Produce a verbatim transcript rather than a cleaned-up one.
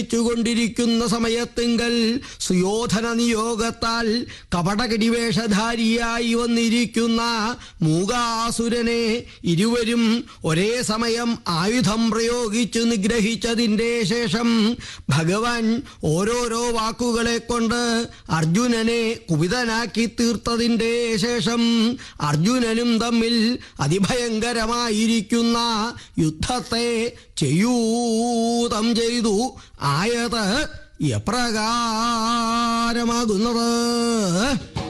ുകൊണ്ടിരിക്കുന്ന സമയത്തിങ്കൽ സുയോധന നിയോഗത്താൽ കപടകടിവേഷധാരിയായി വന്നിരിക്കുന്ന മൂകാസുരനെ ഇരുവരും ഒരേ സമയം ആയുധം പ്രയോഗിച്ച് നിഗ്രഹിച്ചതിൻ്റെ ശേഷം ഭഗവാൻ ഓരോരോ വാക്കുകളെ കൊണ്ട് അർജുനനെ കുപിതനാക്കി തീർത്തതിൻ്റെ ശേഷം അർജുനനും തമ്മിൽ അതിഭയങ്കരമായിരിക്കുന്ന യുദ്ധത്തെ ചെയ്യൂതം ചെയ്തു. ആയത് എപ്രകാരമാകുന്നത്?